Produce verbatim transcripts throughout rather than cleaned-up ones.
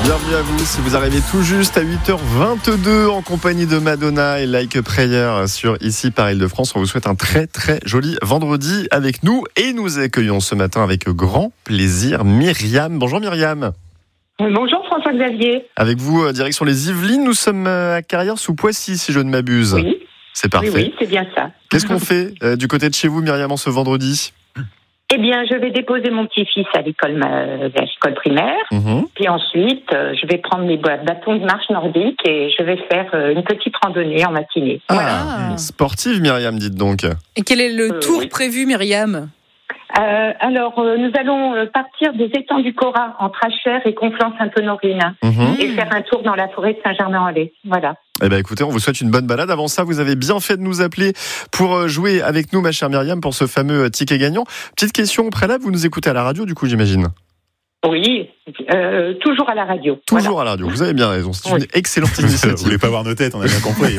Bienvenue à vous, si vous arrivez tout juste à huit heures vingt-deux en compagnie de Madonna et Like a Prayer sur Ici par Île-de-France. On vous souhaite un très très joli vendredi avec nous et nous accueillons ce matin avec grand plaisir Myriam. Bonjour Myriam. Bonjour François-Xavier. Avec vous, direction les Yvelines, nous sommes à Carrière sous Poissy si je ne m'abuse. Oui. C'est parfait. Oui, oui, c'est bien ça. Qu'est-ce qu'on fait euh, du côté de chez vous Myriam en ce vendredi ? Eh bien, je vais déposer mon petit-fils à l'école, à l'école primaire. Mmh. Puis ensuite, euh, je vais prendre mes bâtons de marche nordique et je vais faire euh, une petite randonnée en matinée. Ah, Voilà. sportive Myriam, dites donc. Et quel est le Euh, tour oui. prévu, Myriam ? Euh, alors, euh, nous allons euh, partir des étangs du Cora entre Achères et Conflans-Sainte-Honorine Mmh. et faire un tour dans la forêt de Saint-Germain-en-Laye. Voilà. Eh ben écoutez, on vous souhaite une bonne balade. Avant ça, vous avez bien fait de nous appeler pour jouer avec nous, ma chère Myriam, pour ce fameux ticket gagnant. Petite question au préalable, vous nous écoutez à la radio, du coup, j'imagine. Oui, euh, toujours à la radio. Toujours Voilà. à la radio, vous avez bien raison. C'est Oui. une excellente Vous initiative. voulez pas voir nos têtes, on a bien compris.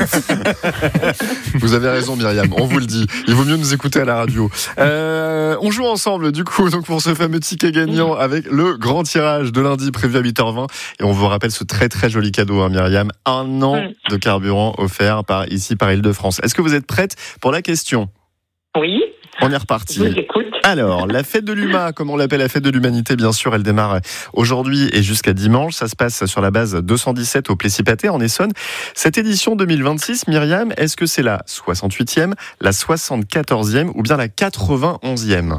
Vous avez raison, Myriam, on vous le dit. Il vaut mieux nous écouter à la radio. Euh, on joue ensemble, du coup, donc pour ce fameux ticket gagnant avec le grand tirage de lundi prévu à huit heures vingt. Et on vous rappelle ce très très joli cadeau, hein, Myriam. Un an Mm. de carburant offert par ici, par Île-de-France. Est-ce que vous êtes prête pour la question ? Oui, On est je reparti. vous écoute. Alors, la fête de l'U M A, comme on l'appelle la fête de l'humanité, bien sûr, elle démarre aujourd'hui et jusqu'à dimanche. Ça se passe sur la base deux cent dix-sept au Plessis-Pathé, en Essonne. Cette édition deux mille vingt-six, Myriam, est-ce que c'est la soixante-huitième, la soixante-quatorzième ou bien la quatre-vingt-onzième ?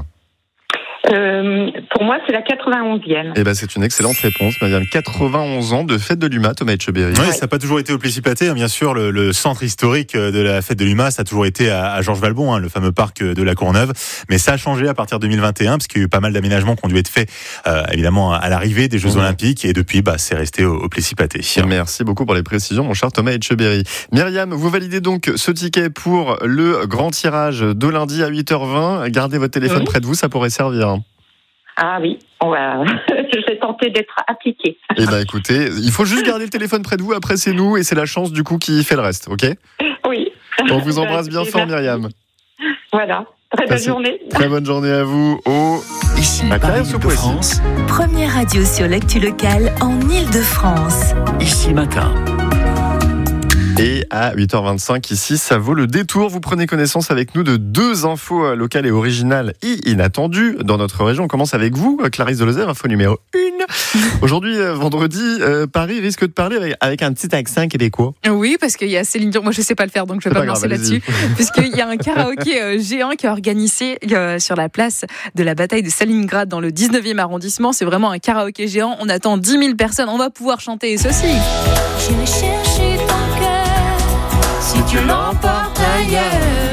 Euh, pour moi, c'est la quatre-vingt-onzième. Eh ben, c'est une excellente réponse, Myriam. quatre-vingt-onze ans de fête de l'U M A, Thomas Etcheberry. Oui, ça n'a pas toujours été au Plessis-Pathé, hein, bien sûr. Le, le centre historique de la fête de l'U M A, ça a toujours été à, à Georges Valbon, hein, le fameux parc de la Courneuve. Mais ça a changé à partir de deux mille vingt et un, parce qu'il y a eu pas mal d'aménagements qui ont dû être faits, euh, évidemment, à l'arrivée des Jeux Mmh. Olympiques. Et depuis, bah, c'est resté au, au Plessis-Pathé. Merci beaucoup pour les précisions, mon cher Thomas Etcheberry. Myriam, vous validez donc ce ticket pour le grand tirage de lundi à huit heures vingt. Gardez votre téléphone Oui. près de vous, ça pourrait servir. Ah oui, on va... je vais tenter d'être appliquée. Eh ben écoutez, il faut juste garder le téléphone près de vous, après c'est nous et c'est la chance du coup qui fait le reste, ok ? Oui. On vous embrasse bien fort Myriam. Voilà. Très bonne Passez- journée. Très bonne journée à vous au Ici, à par Carrière sous Poissy. Île-de-France, Première radio sur l'actu locale en Île-de-France. ici matin. Et à huit heures vingt-cinq ici, ça vaut le détour. Vous prenez connaissance avec nous de deux infos locales et originales et inattendues dans notre région. On commence avec vous, Clarisse de Lozère, info numéro un. Aujourd'hui, euh, vendredi, euh, Paris risque de parler avec, avec un petit accent québécois. Oui, parce qu'il y a Céline Dion. Moi, je sais pas le faire, donc je vais C'est pas, pas me lancer grave, allez-y. là-dessus. Puisqu'il y a un karaoké euh, géant qui est organisé euh, sur la place de la bataille de Stalingrad dans le dix-neuvième arrondissement. C'est vraiment un karaoké géant. On attend dix mille personnes. On va pouvoir chanter ceci. J'irai chercher ton cœur si tu l'emportes ailleurs.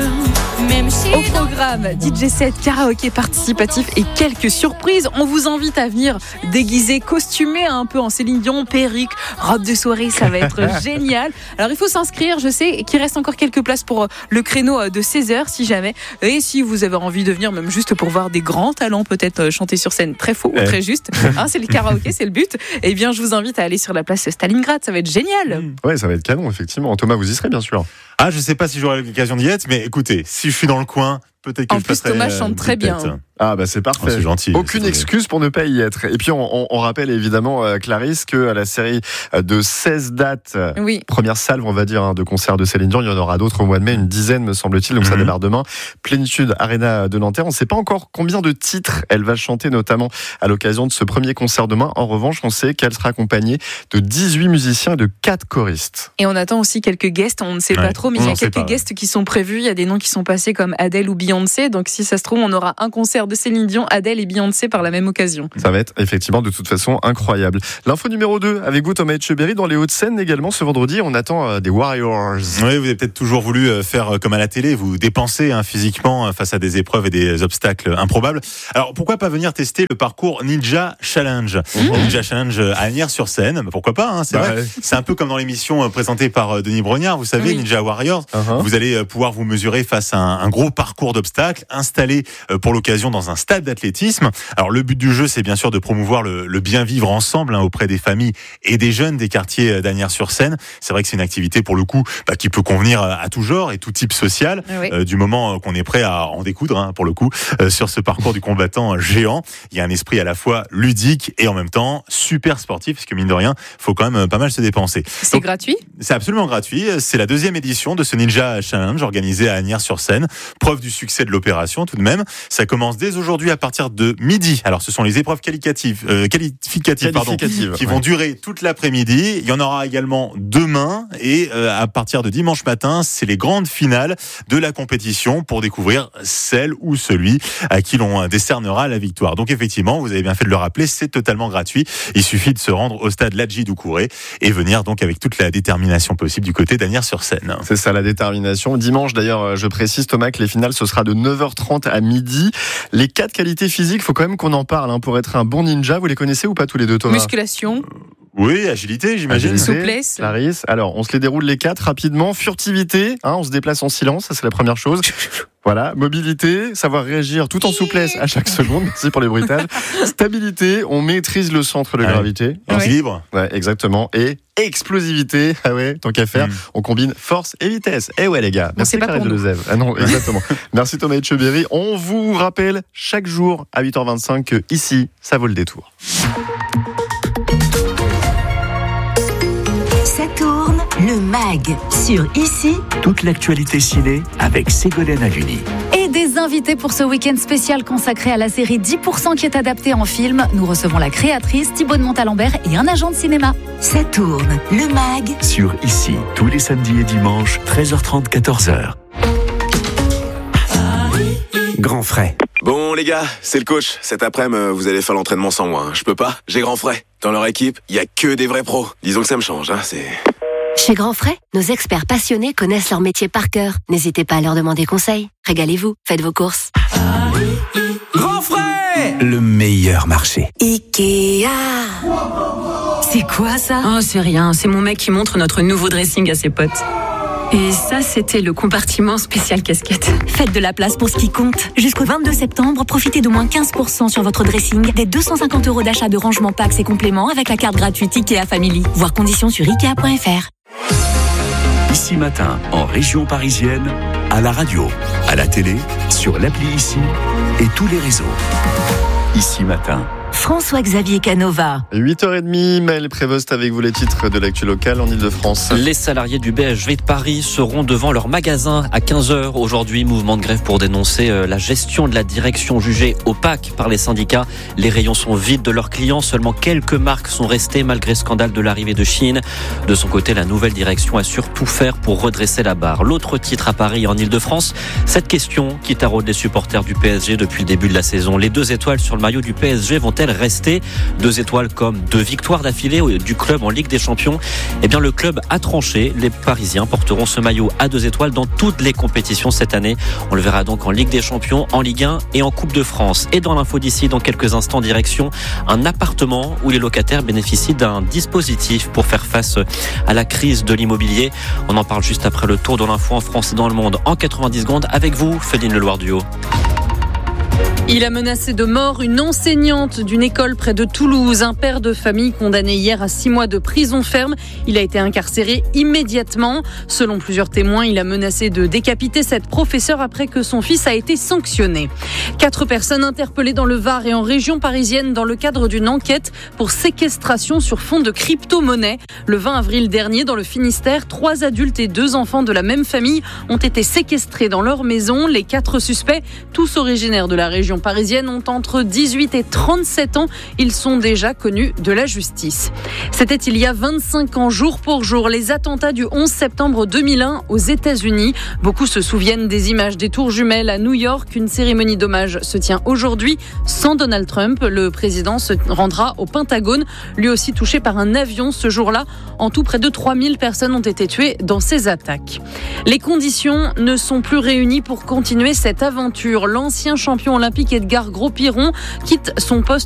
Même si Au programme, D J set, karaoké participatif et quelques surprises. On vous invite à venir déguisé, costumé un peu en Céline Dion, perruque, robe de soirée, ça va être génial. Alors il faut s'inscrire, je sais qu'il reste encore quelques places pour le créneau de seize heures si jamais. Et si vous avez envie de venir, même juste pour voir des grands talents peut-être chanter sur scène très faux ou très juste, hein, c'est le karaoké, c'est le but. Eh bien je vous invite à aller sur la place Stalingrad, ça va être génial. Ouais, ça va être canon, effectivement. Thomas, vous y serez bien sûr. Ah, je sais pas si j'aurai l'occasion d'y être, mais écoutez, si je suis dans le coin, peut-être que En je plus, passerai Thomas euh, chante une très petite bien. tête. Ah bah c'est parfait. Oh, c'est gentil. Aucune c'est excuse pour ne pas y être. Et puis on, on, on rappelle évidemment, euh, Clarisse, que à la série de seize dates, euh, Oui. première salve, on va dire, hein, de concerts de Céline Dion, il y en aura d'autres au mois de mai, une dizaine me semble-t-il, donc ça Mhm. démarre demain. Plénitude Arena de Nanterre. On ne sait pas encore combien de titres elle va chanter, notamment à l'occasion de ce premier concert demain. En revanche, on sait qu'elle sera accompagnée de dix-huit musiciens et de quatre choristes. Et on attend aussi quelques guests, on ne sait Ouais. pas trop, mais il y On a sait quelques pas, ouais. guests qui sont prévus. Il y a des noms qui sont passés comme Adèle ou Beyoncé. Donc si ça se trouve, on aura un concert de Céline Dion, Adèle et Beyoncé par la même occasion. Ça va être effectivement de toute façon incroyable. L'info numéro deux, avec vous Thomas Etcheberry, dans les Hauts-de-Seine également ce vendredi, on attend euh, des Warriors. Oui, vous avez peut-être toujours voulu euh, faire euh, comme à la télé, vous dépenser hein, physiquement euh, face à des épreuves et des obstacles improbables. Alors pourquoi pas venir tester le parcours Ninja Challenge Mmh. Ninja Challenge à Agnières-sur-Seine, bah, pourquoi pas, hein, c'est Bah vrai. ouais. C'est un peu comme dans l'émission euh, présentée par euh, Denis Brognard, vous savez, Oui. Ninja Warriors. Uh-huh. Vous allez euh, pouvoir vous mesurer face à un, un gros parcours de d'obstacles installés pour l'occasion dans un stade d'athlétisme. Alors le but du jeu, c'est bien sûr de promouvoir le, le bien vivre ensemble hein, auprès des familles et des jeunes des quartiers d'Asnières-sur-Seine. C'est vrai que c'est une activité pour le coup bah, qui peut convenir à tout genre et tout type social, oui. euh, du moment qu'on est prêt à en découdre hein, pour le coup euh, sur ce parcours du combattant géant. Il y a un esprit à la fois ludique et en même temps super sportif, parce que mine de rien, faut quand même pas mal se dépenser. C'est Donc, gratuit ? C'est absolument gratuit. C'est la deuxième édition de ce Ninja Challenge organisé à Asnières-sur-Seine. Preuve du succès de l'opération tout de même. Ça commence dès aujourd'hui à partir de midi. Alors ce sont les épreuves qualificatives, euh, qualificatives, pardon, Qualificative, qui ouais. vont durer toute l'après-midi. Il y en aura également demain et euh, à partir de dimanche matin, c'est les grandes finales de la compétition pour découvrir celle ou celui à qui l'on décernera la victoire. Donc effectivement, vous avez bien fait de le rappeler, c'est totalement gratuit. Il suffit de se rendre au stade Ladji Doucouré et venir donc avec toute la détermination possible du côté d'Asnières-sur-Seine. C'est ça la détermination. Dimanche d'ailleurs, je précise Thomas que les finales ce sera de neuf heures trente à midi. Les quatre qualités physiques, faut quand même qu'on en parle hein, pour être un bon ninja. Vous les connaissez ou pas tous les deux, Thomas ? Musculation, Oui, agilité, j'imagine. Agilité, souplesse. Clarisse. Alors, on se les déroule les quatre rapidement. Furtivité, hein, on se déplace en silence, ça c'est la première chose. Voilà, mobilité, savoir réagir tout en souplesse à chaque seconde. Merci pour les bruitages. Stabilité, on maîtrise le centre de Ah ouais. gravité. Équilibre. Ouais, exactement. Et explosivité, ah ouais, tant qu'à faire, Mm. on combine force et vitesse. Eh ouais les gars, merci c'est pas Clarisse pour nous. Delezève. Ah non, exactement. Merci Thomas Etcheberry. On vous rappelle chaque jour à huit heures vingt-cinq que ici, ça vaut le détour. Ça tourne, le mag sur Ici. Toute l'actualité ciné avec Ségolène Haluni. Et des invités pour ce week-end spécial consacré à la série dix pour cent qui est adaptée en film. Nous recevons la créatrice Thibaut de Montalembert et un agent de cinéma. Ça tourne, le mag. Sur Ici, tous les samedis et dimanches, treize heures trente, quatorze heures. Grand frais. Bon les gars, c'est le coach. Cet après-midi, vous allez faire l'entraînement sans moi. Hein. Je peux pas, j'ai grand frais. Dans leur équipe, il y a que des vrais pros. Disons que ça me change, hein, c'est... Chez Grand Frais, nos experts passionnés connaissent leur métier par cœur. N'hésitez pas à leur demander conseil. Régalez-vous, faites vos courses. Grand frais. Le meilleur marché. Ikea. C'est quoi ça? Oh, c'est rien. C'est mon mec qui montre notre nouveau dressing à ses potes. Et ça, c'était le compartiment spécial casquette. Faites de la place pour ce qui compte. Jusqu'au vingt-deux septembre, profitez d'au moins quinze pour cent sur votre dressing, des deux cent cinquante euros d'achat de rangement packs et compléments avec la carte gratuite Ikea Family. Voir conditions sur ikea point f r. Ici Matin, en région parisienne, à la radio, à la télé, sur l'appli Ici et tous les réseaux. Ici Matin. François-Xavier Canova. huit heures trente, Maël Prévost avec vous les titres de l'actu locale en Ile-de-France. Les salariés du B H V de Paris seront devant leur magasin à quinze heures aujourd'hui. Mouvement de grève pour dénoncer la gestion de la direction jugée opaque par les syndicats. Les rayons sont vides de leurs clients. Seulement quelques marques sont restées malgré le scandale de l'arrivée de Chine. De son côté, la nouvelle direction assure tout faire pour redresser la barre. L'autre titre à Paris et en Ile-de-France, cette question qui taraude les supporters du P S G depuis le début de la saison. Les deux étoiles sur le maillot du P S G vont-elles rester? Deux étoiles comme deux victoires d'affilée du club en Ligue des Champions. Eh bien, le club a tranché. Les Parisiens porteront ce maillot à deux étoiles dans toutes les compétitions cette année. On le verra donc en Ligue des Champions, en Ligue un et en Coupe de France. Et dans l'info d'ici, dans quelques instants, direction un appartement où les locataires bénéficient d'un dispositif pour faire face à la crise de l'immobilier. On en parle juste après le tour de l'info en France et dans le monde en quatre-vingt-dix secondes avec vous, Féline Leloir-Duhaut. Il a menacé de mort une enseignante d'une école près de Toulouse. Un père de famille condamné hier à six mois de prison ferme. Il a été incarcéré immédiatement. Selon plusieurs témoins, il a menacé de décapiter cette professeure après que son fils a été sanctionné. Quatre personnes interpellées dans le Var et en région parisienne dans le cadre d'une enquête pour séquestration sur fond de crypto-monnaie. Le vingt avril dernier, dans le Finistère, trois adultes et deux enfants de la même famille ont été séquestrés dans leur maison. Les quatre suspects, tous originaires de la région parisienne, ont entre dix-huit et trente-sept ans. Ils sont déjà connus de la justice. C'était il y a vingt-cinq ans, jour pour jour, les attentats du onze septembre deux mille un aux États-Unis. Beaucoup se souviennent des images des tours jumelles à New York. Une cérémonie d'hommage se tient aujourd'hui sans Donald Trump. Le président se rendra au Pentagone, lui aussi touché par un avion ce jour-là. En tout, près de trois mille personnes ont été tuées dans ces attaques. Les conditions ne sont plus réunies pour continuer cette aventure. L'ancien champion olympique Edgar Gros-Piron quitte son poste